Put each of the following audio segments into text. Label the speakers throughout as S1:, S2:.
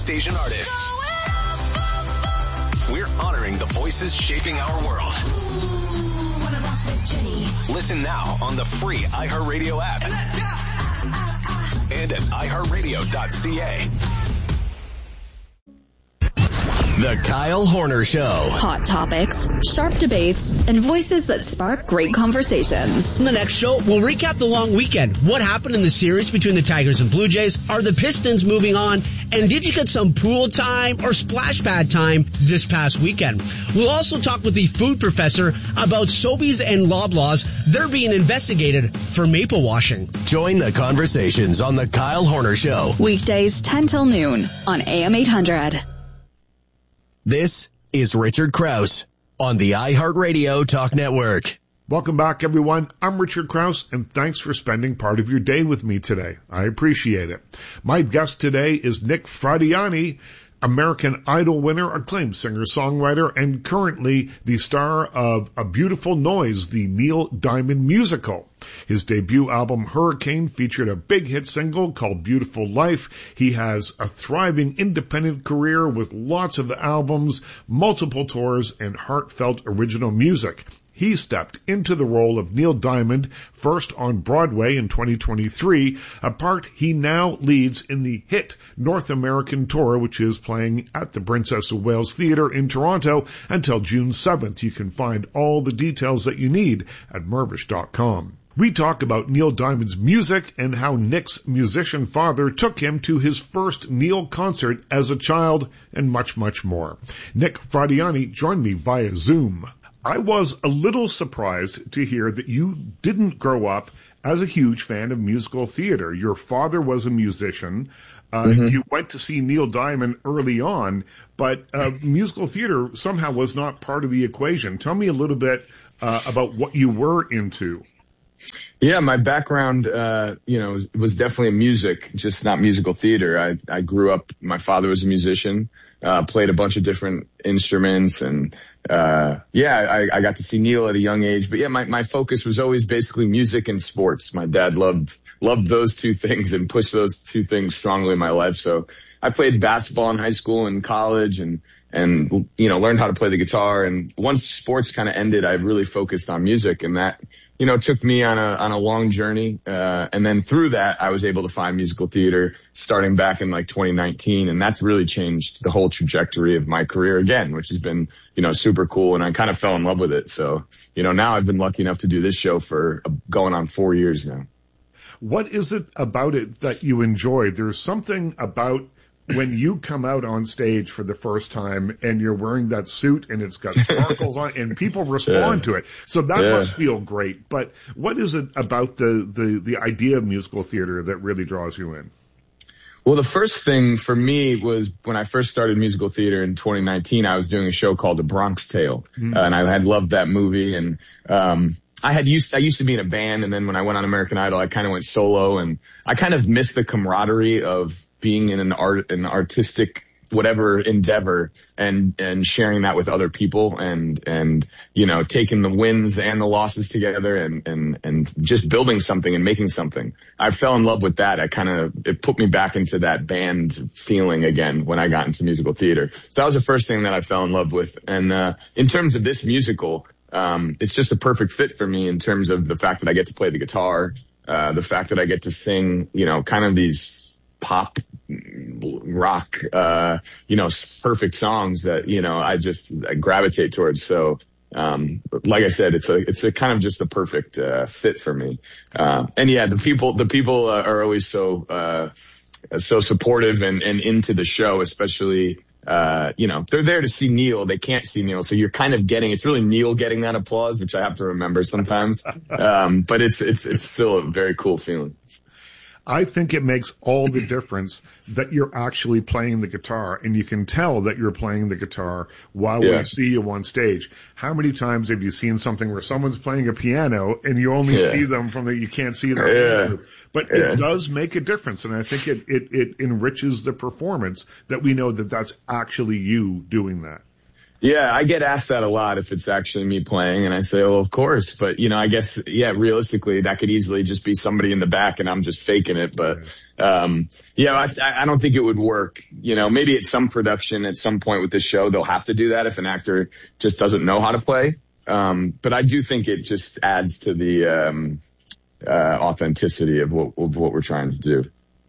S1: Station artists. We're honoring the voices shaping our world. Listen now on the free iHeartRadio app. And at iHeartRadio.ca.
S2: The Kyle Horner Show.
S3: Hot topics, sharp debates, and voices that spark great conversations.
S4: On the next show, we'll recap the long weekend. What happened in the series between the Tigers and Blue Jays? Are the Pistons moving on? And did you get some pool time or splash pad time this past weekend? We'll also talk with the food professor about Sobeys and Loblaws. They're being investigated for maple washing.
S2: Join the conversations on The Kyle Horner Show.
S3: Weekdays 10 till noon on AM 800.
S2: This is Richard Krause on the iHeartRadio Talk Network.
S5: Welcome back, everyone. I'm Richard Krause, and thanks for spending part of your day with me today. I appreciate it. My guest today is Nick Fradiani, American Idol winner, acclaimed singer-songwriter, and currently the star of A Beautiful Noise, the Neil Diamond musical. His debut album, Hurricane, featured a big hit single called Beautiful Life. He has a thriving independent career with lots of albums, multiple tours, and heartfelt original music. He stepped into the role of Neil Diamond first on Broadway in 2023, a part he now leads in the hit North American tour, which is playing at the Princess of Wales Theatre in Toronto until June 7th. You can find all the details that you need at Mirvish.com. We talk about Neil Diamond's music and how Nick's musician father took him to his first Neil concert as a child, and much, much more. Nick Fradiani joined me via Zoom. I was a little surprised to hear that you didn't grow up as a huge fan of musical theater. Your father was a musician. You went to see Neil Diamond early on, but musical theater somehow was not part of the equation. Tell me a little bit about what you were into.
S6: Yeah, my background, was definitely music, just not musical theater. I grew up, my father was a musician, played a bunch of different instruments, and I got to see Neil at a young age. But yeah, my focus was always basically music and sports. My dad loved those two things and pushed those two things strongly in my life. So I played basketball in high school and college and learned how to play the guitar. And once sports kind of ended, I really focused on music, and that, took me on a long journey. And then through that, I was able to find musical theater starting back in 2019. And that's really changed the whole trajectory of my career again, which has been, super cool. And I kind of fell in love with it. So, now I've been lucky enough to do this show for going on 4 years now.
S5: What is it about it that you enjoy? There's something about when you come out on stage for the first time and you're wearing that suit and it's got sparkles on and people respond to it. So that must feel great. But what is it about the idea of musical theater that really draws you in?
S6: Well, the first thing for me was when I first started musical theater in 2019, I was doing a show called The Bronx Tale. And I had loved that movie. And, I used to be in a band, and then when I went on American Idol, I kind of went solo, and I kind of missed the camaraderie of being in an artistic whatever endeavor and sharing that with other people and taking the wins and the losses together and just building something and making something. I fell in love with that. It put me back into that band feeling again when I got into musical theater. So that was the first thing that I fell in love with. And in terms of this musical, it's just a perfect fit for me in terms of the fact that I get to play the guitar, the fact that I get to sing, kind of these pop rock, perfect songs that, I gravitate towards. So, like I said, it's a kind of just the perfect, fit for me. The people are always so supportive and into the show, especially, they're there to see Neil. They can't see Neil. So you're kind of it's really Neil getting that applause, which I have to remember sometimes. But it's still a very cool feeling.
S5: I think it makes all the difference that you're actually playing the guitar, and you can tell that you're playing the guitar while we see you on stage. How many times have you seen something where someone's playing a piano and you only see them you can't see them? But it does make a difference, and I think it enriches the performance that we know that that's actually you doing that.
S6: Yeah, I get asked that a lot if it's actually me playing, and I say, well, of course. But, I guess, realistically, that could easily just be somebody in the back and I'm just faking it. But, I don't think it would work. Maybe at some production at some point with this show, they'll have to do that if an actor just doesn't know how to play. But I do think it just adds to the authenticity of what we're trying to do.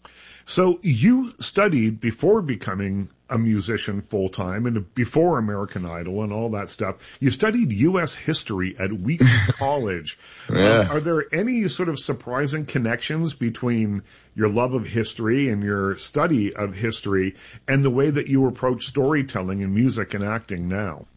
S5: So you studied before becoming a musician full time and before American Idol and all that stuff. You studied U.S. history at Wheaton College.
S6: Yeah.
S5: Are there any sort of surprising connections between your love of history and your study of history and the way that you approach storytelling in music and acting now?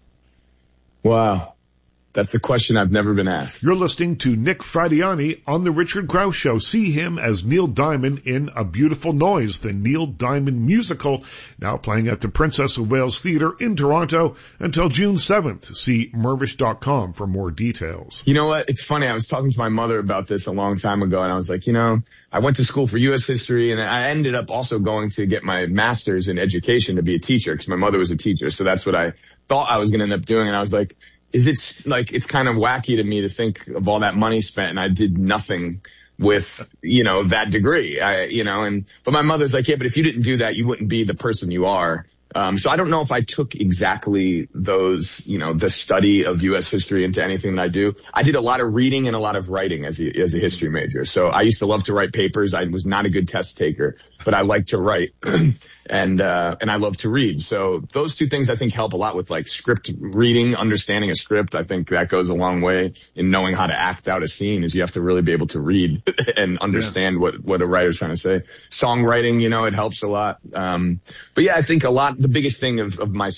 S6: Wow. That's a question I've never been asked.
S5: You're listening to Nick Fradiani on The Richard Krause Show. See him as Neil Diamond in A Beautiful Noise, the Neil Diamond musical, now playing at the Princess of Wales Theatre in Toronto until June 7th. See Mirvish.com for more details.
S6: You know what? It's funny. I was talking to my mother about this a long time ago, and I was like, I went to school for U.S. history, and I ended up also going to get my master's in education to be a teacher because my mother was a teacher. So that's what I thought I was going to end up doing. And I was like, it's kind of wacky to me to think of all that money spent and I did nothing with, that degree. But my mother's like, yeah, but if you didn't do that, you wouldn't be the person you are. So I don't know if I took exactly those, the study of U.S. history into anything that I do. I did a lot of reading and a lot of writing as a history major. So I used to love to write papers. I was not a good test taker, but I like to write and I love to read. So those two things I think help a lot with like script reading, understanding a script. I think that goes a long way in knowing how to act out a scene is you have to really be able to read and understand what a writer's trying to say. Songwriting, it helps a lot. But yeah, I think the biggest thing of my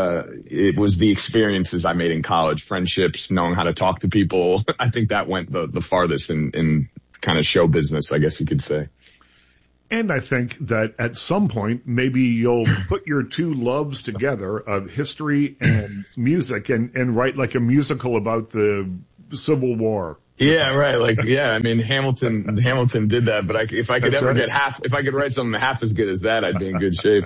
S6: it was the experiences I made in college, friendships, knowing how to talk to people. I think that went the farthest in kind of show business, I guess you could say.
S5: And I think that at some point, maybe you'll put your two loves together of history and music and write like a musical about the Civil War.
S6: Yeah, right. Hamilton did that, but if I could write something half as good as that, I'd be in good shape.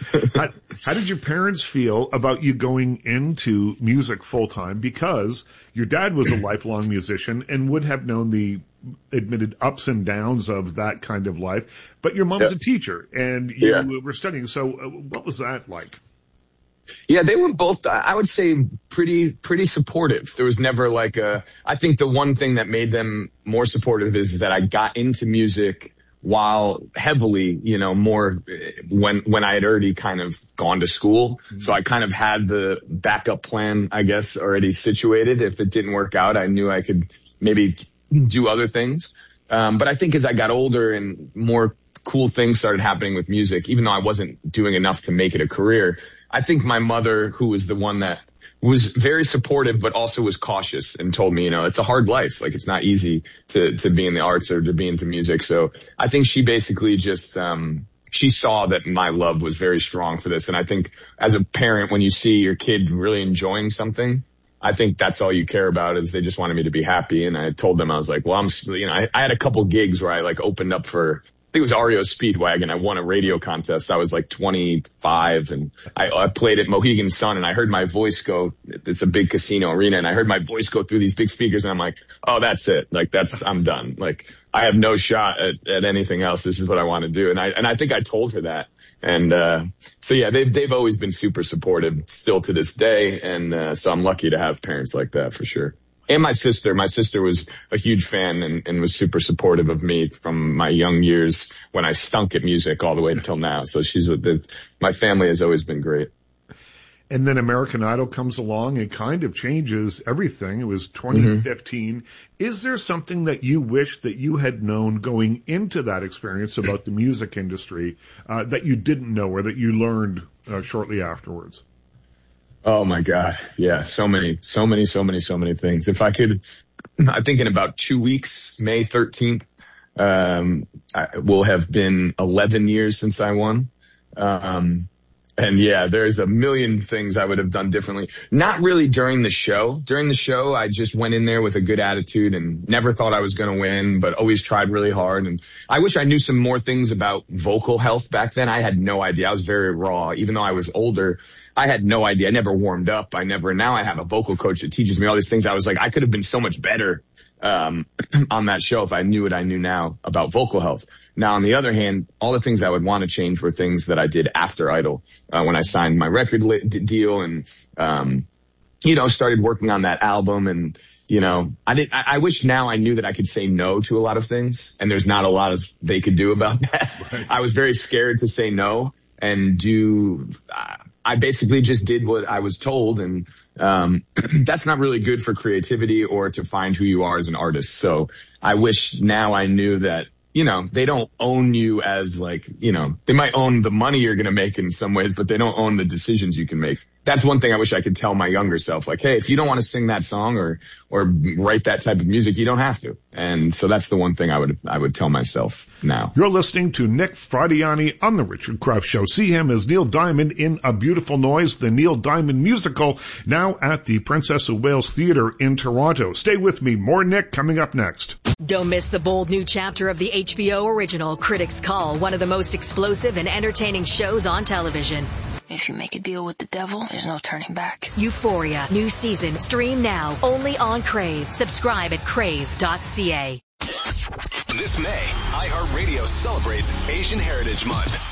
S5: How did your parents feel about you going into music full time? Because your dad was a lifelong musician and would have known the admitted ups and downs of that kind of life. But your mom's a teacher and you were studying. So what was that like?
S6: Yeah, they were both, I would say, pretty supportive. There was never I think the one thing that made them more supportive is that I got into music while heavily, more when I had already kind of gone to school. Mm-hmm. So I kind of had the backup plan, I guess, already situated. If it didn't work out, I knew I could maybe do other things. But I think as I got older and more cool things started happening with music, even though I wasn't doing enough to make it a career, I think my mother, who was the one that was very supportive, but also was cautious and told me, it's a hard life. Like it's not easy to be in the arts or to be into music. So I think she basically just, she saw that my love was very strong for this. And I think as a parent, when you see your kid really enjoying something, I think that's all you care about is they just wanted me to be happy. And I told them, I was like, well, I had a couple gigs where I opened up for, I think it was REO Speedwagon. I won a radio contest. I was 25 and I played at Mohegan Sun and I heard my voice go, it's a big casino arena and I heard my voice go through these big speakers and I'm like, oh, that's it. I'm done. I have no shot at anything else. This is what I want to do. And I think I told her that. And, so yeah, they've always been super supportive still to this day. And, so I'm lucky to have parents like that for sure. And my sister was a huge fan and was super supportive of me from my young years when I stunk at music all the way until now. So my family has always been great.
S5: And then American Idol comes along and kind of changes everything. It was 2015. Mm-hmm. Is there something that you wish that you had known going into that experience about the music industry, that you didn't know or that you learned shortly afterwards?
S6: Oh my God. Yeah. So many things. If I could, I think in about 2 weeks, May 13th, will have been 11 years since I won. And yeah, there's a million things I would have done differently. Not really during the show. During the show, I just went in there with a good attitude and never thought I was going to win, but always tried really hard. And I wish I knew some more things about vocal health back then. I had no idea. I was very raw. Even though I was older, I had no idea. I never warmed up. Now I have a vocal coach that teaches me all these things. I was like, I could have been so much better on that show if I knew what I knew now about vocal health. Now, on the other hand, all the things I would want to change were things that I did after Idol, when I signed my record deal and, started working on that album. And, I wish now I knew that I could say no to a lot of things, and there's not a lot they could do about that. Right. I was very scared to say no and I basically just did what I was told, and that's not really good for creativity or to find who you are as an artist. So I wish now I knew that, they don't own you as they might own the money you're going to make in some ways, but they don't own the decisions you can make. That's one thing I wish I could tell my younger self. Like, hey, if you don't want to sing that song or write that type of music, you don't have to. And so that's the one thing I would tell myself now.
S5: You're listening to Nick Fradiani on The Richard Krause Show. See him as Neil Diamond in A Beautiful Noise, the Neil Diamond musical, now at the Princess of Wales Theatre in Toronto. Stay with me. More Nick coming up next.
S7: Don't miss the bold new chapter of the HBO original Critics Call, one of the most explosive and entertaining shows on television.
S8: If you make a deal with the devil, there's no turning back.
S7: Euphoria, new season, stream now, only on Crave. Subscribe at crave.ca.
S1: This May, iHeartRadio celebrates Asian Heritage Month.